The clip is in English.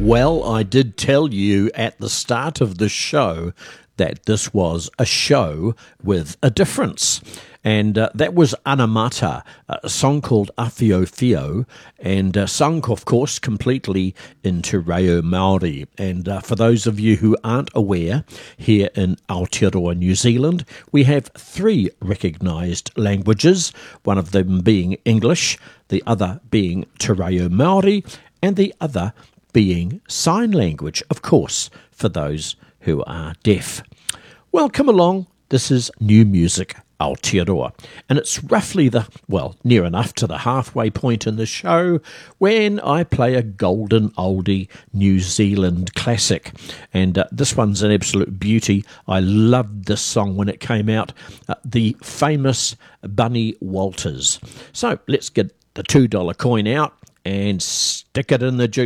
Well, I did tell you at the start of the show that this was a show with a difference. And that was Anamata, a song called Awhio Whio, and sung, of course, completely in Te Reo Māori. And for those of you who aren't aware, here in Aotearoa, New Zealand, we have three recognised languages, one of them being English, the other being Te Reo Māori, and the other being sign language, of course, for those who are deaf. Well, come along. This is New Music Aotearoa, and it's roughly near enough to the halfway point in the show when I play a golden oldie New Zealand classic, and this one's an absolute beauty. I loved this song when it came out, the famous Bunny Walters. So let's get the $2 coin out and stick it in the